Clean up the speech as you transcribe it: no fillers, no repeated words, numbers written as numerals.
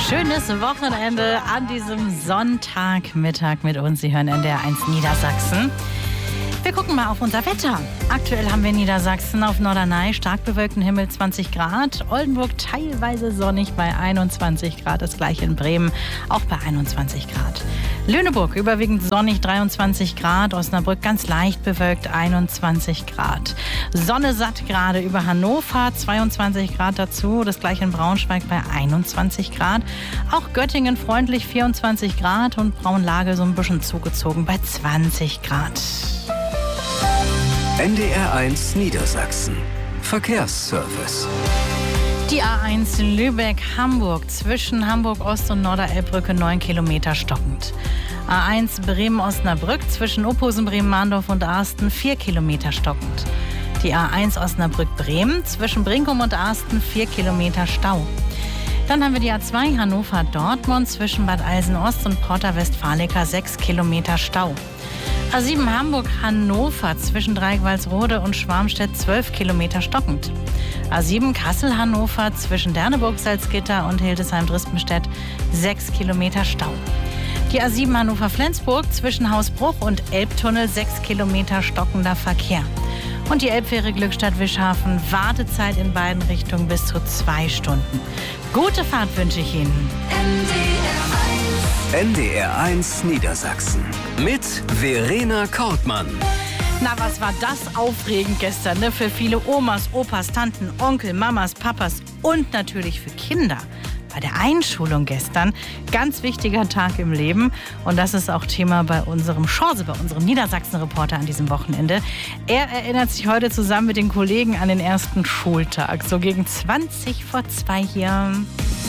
Schönes Wochenende an diesem Sonntagmittag mit uns. Sie hören NDR 1 Niedersachsen. Wir gucken mal auf unser Wetter. Aktuell haben wir in Niedersachsen auf Norderney stark bewölkten Himmel 20 Grad. Oldenburg teilweise sonnig bei 21 Grad. Das gleiche in Bremen auch bei 21 Grad. Lüneburg überwiegend sonnig 23 Grad. Osnabrück ganz leicht bewölkt 21 Grad. Sonne satt gerade über Hannover 22 Grad dazu. Das gleiche in Braunschweig bei 21 Grad. Auch Göttingen freundlich 24 Grad und Braunlage so ein bisschen zugezogen bei 20 Grad. NDR 1 Niedersachsen. Verkehrsservice. Die A1 Lübeck-Hamburg zwischen Hamburg-Ost und Norderelbbrücke 9 Kilometer stockend. A1 Bremen-Osnabrück zwischen Uphusen, Bremen-Mahndorf und Arsten 4 Kilometer stockend. Die A1 Osnabrück-Bremen zwischen Brinkum und Arsten 4 Kilometer Stau. Dann haben wir die A2 Hannover-Dortmund zwischen Bad Eilsen-Ost und Porta-Westfalica 6 Kilometer Stau. A7 Hamburg-Hannover zwischen Dreieck-Walsrode und Schwarmstedt 12 Kilometer stockend. A7 Kassel-Hannover zwischen Derneburg-Salzgitter und Hildesheim-Drispenstedt 6 Kilometer Stau. Die A7 Hannover-Flensburg zwischen Hausbruch und Elbtunnel 6 Kilometer stockender Verkehr. Und die Elbfähre Glückstadt-Wischhafen, Wartezeit in beiden Richtungen bis zu 2 Stunden. Gute Fahrt wünsche ich Ihnen. NDR 1 Niedersachsen mit Verena Kortmann. Na, was war das aufregend gestern, ne? Für viele Omas, Opas, Tanten, Onkel, Mamas, Papas und natürlich für Kinder. Bei der Einschulung gestern, ganz wichtiger Tag im Leben. Und das ist auch Thema bei unserem Chance, bei unserem Niedersachsen-Reporter an diesem Wochenende. Er erinnert sich heute zusammen mit den Kollegen an den ersten Schultag, so gegen 20 vor 2 Jahren.